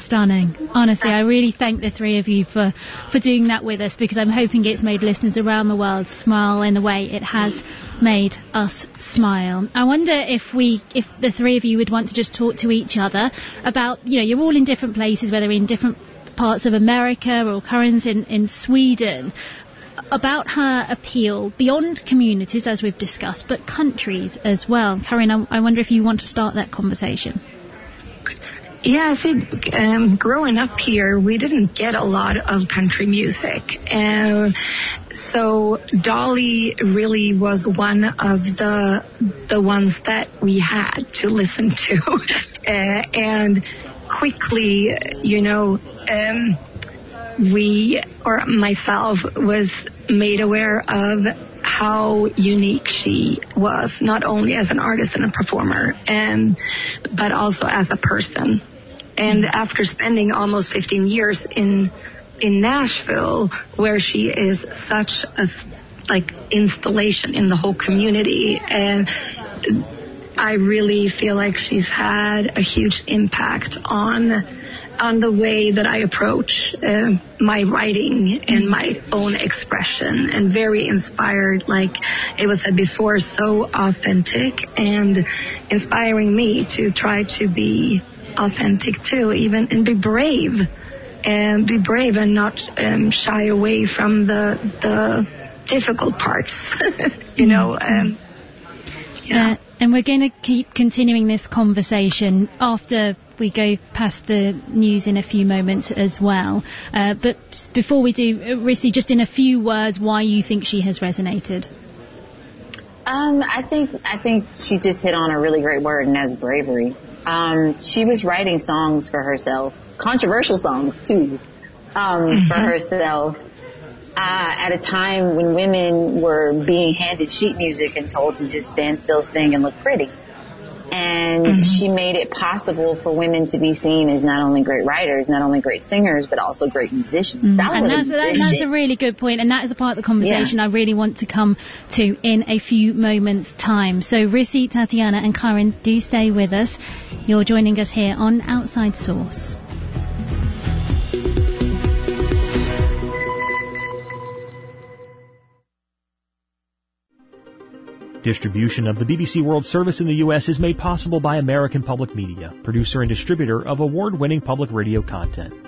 stunning. Honestly, I really thank the three of you for doing that with us, because I'm hoping it's made listeners around the world smile in the way it has made us smile. I wonder if the three of you would want to just talk to each other about, you're all in different places, whether in different parts of America or Karin's in Sweden, about her appeal beyond communities, as we've discussed, but countries as well. Karin, I wonder if you want to start that conversation. Yeah, I think growing up here, we didn't get a lot of country music. So Dolly really was one of the ones that we had to listen to. And quickly, myself was made aware of how unique she was, not only as an artist and a performer, but also as a person. And after spending almost 15 years in Nashville, where she is such a installation in the whole community, and I really feel like she's had a huge impact on the way that I approach my writing and my own expression, and very inspired, like it was said before, so authentic, and inspiring me to try to be authentic too, and be brave and not shy away from the difficult parts. And we're going to keep continuing this conversation after we go past the news in a few moments as well. But before we do, Rissi, just in a few words, why you think she has resonated. I think she just hit on a really great word, and that's bravery. She was writing songs for herself, controversial songs too, for herself, at a time when women were being handed sheet music and told to just stand still, sing, and look pretty. And she made it possible for women to be seen as not only great writers, not only great singers, but also great musicians. That's a really good point, and that is a part of the conversation I really want to come to in a few moments' time. So Rissi, Tatiana and Karin, do stay with us. You're joining us here on Outside Source. Distribution of the BBC World Service in the U.S. is made possible by American Public Media, producer and distributor of award-winning public radio content.